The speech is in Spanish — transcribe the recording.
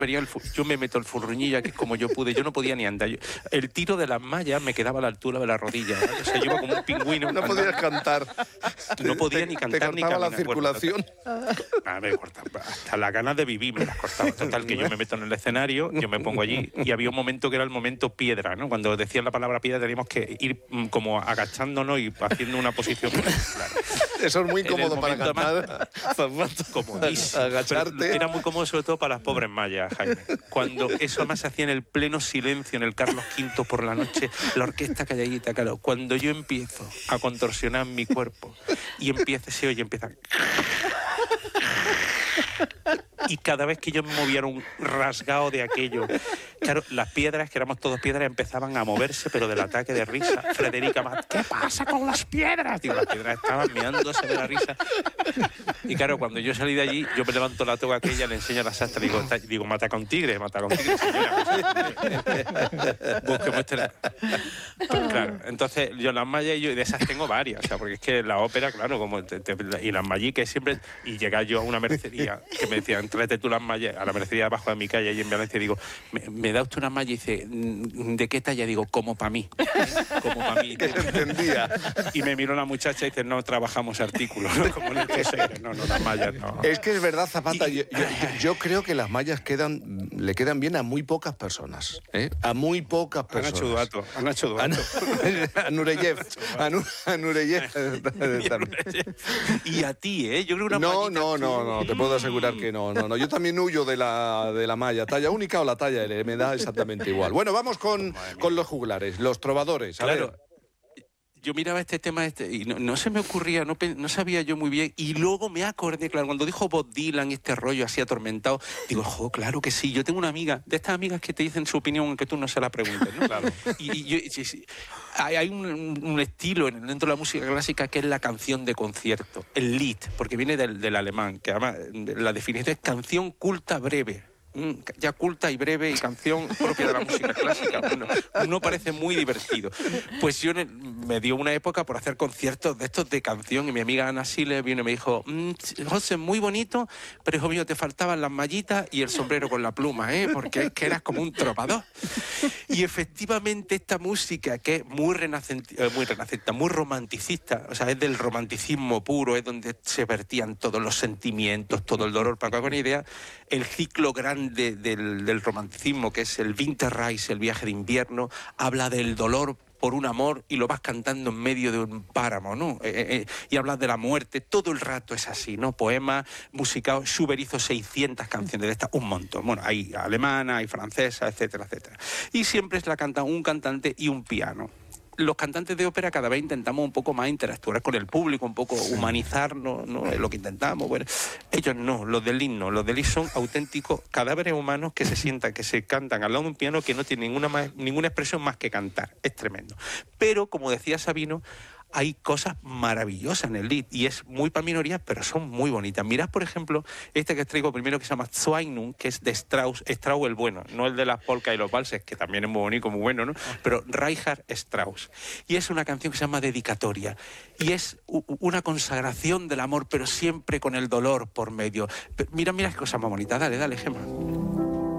yo me meto el furruñilla, que es como yo pude, yo no podía ni andar. El tiro de las mallas me quedaba a la altura de la rodilla, ¿vale? O sea, yo iba como un pingüino. No podías cantar. No podía ni cantar ni caminar. La circulación. Me cortaba, hasta las ganas de vivir me las cortaba. Total, que yo me meto en el escenario, yo me pongo allí, y había un momento que era el momento piedra, ¿no? Cuando decían la palabra piedra teníamos que ir como agachándonos y haciendo una posición claro. Eso es muy cómodo para cantar. Comodísimo. Agacharte. Era muy cómodo sobre todo para las pobres mayas, Jaime. Cuando eso además se hacía en el pleno silencio, en el Carlos V por la noche, la orquesta calladita, claro. Cuando yo empiezo a contorsionar mi cuerpo y empieza... Y cada vez que yo me movía era un rasgado de aquello. Claro, las piedras, que éramos todos piedras, empezaban a moverse, pero del ataque de risa. Frederica, ¿qué pasa con las piedras? Digo, las piedras estaban meándose de la risa. Y claro, cuando yo salí de allí, yo me levanto la toga aquella, le enseño a la sastra, digo, mata con tigre, señora. Búsqueme usted. Claro, entonces yo las mallas, y de esas tengo varias, o sea, porque es que la ópera, claro, como y las malliques siempre, y llegar yo a una mercería que me decían, tráete tú las mallas, a la mercería abajo de mi calle, allí en Valencia, digo, me da usted una malla, y dice, ¿de qué talla? Digo, como para mí. Como para mí. Que entendía. Y me miró la muchacha y dice, no trabajamos artículos, ¿no? Como en el que no, las mallas no. Es que es verdad, Zapata, yo creo que las mallas le quedan bien a muy pocas personas, ¿eh? A muy pocas personas. Han hecho duato. A Nureyev. A Nureyev. Y a ti, ¿eh? Yo creo que una No, te puedo asegurar que no. Yo también huyo de la malla, talla única o la talla L, me da exactamente igual. Bueno, vamos con los juglares, los trovadores. Claro. Yo miraba este tema y no se me ocurría, no sabía yo muy bien, y luego me acordé, claro, cuando dijo Bob Dylan, este rollo así atormentado, digo, claro que sí, yo tengo una amiga, de estas amigas que te dicen su opinión aunque tú no se la preguntes, ¿no? Claro. Sí. Hay un estilo dentro de la música clásica que es la canción de concierto, el Lied, porque viene del alemán, que además la definición es canción culta breve. Ya culta y breve y canción propia de la música clásica. Bueno, no parece muy divertido. Pues yo me dio una época por hacer conciertos de estos de canción, y mi amiga Ana Siles vino y me dijo, José, muy bonito, pero hijo mío, te faltaban las mallitas y el sombrero con la pluma, porque es que eras como un trovador. Y efectivamente esta música, que es muy renacentista, muy romanticista, o sea, es del romanticismo puro, es donde se vertían todos los sentimientos, todo el dolor. Para que hagan una idea, el ciclo grande del romanticismo, que es el Winterreise, el viaje de invierno, habla del dolor por un amor y lo vas cantando en medio de un páramo, ¿no? Y hablas de la muerte, todo el rato es así, ¿no? Poemas musicados. Schubert hizo 600 canciones de estas, un montón. Bueno, hay alemana, hay francesa, etcétera, etcétera. Y siempre la canta un cantante y un piano. Los cantantes de ópera cada vez intentamos un poco más interactuar con el público, un poco humanizarnos, ¿no? Es lo que intentamos. Bueno, ellos no, los del Lied son auténticos cadáveres humanos que se sientan, que se cantan al lado de un piano, que no tiene ninguna expresión más que cantar. Es tremendo. Pero, como decía Sabino, hay cosas maravillosas en el Lied, y es muy para minorías, pero son muy bonitas. Mirad, por ejemplo, este que traigo primero, que se llama Zweignun, que es de Strauss el bueno, no el de las polcas y los valses, que también es muy bonito, muy bueno, ¿no? Pero Richard Strauss. Y es una canción que se llama Dedicatoria, y es una consagración del amor, pero siempre con el dolor por medio. Mira qué cosa más bonita. Dale, Gemma.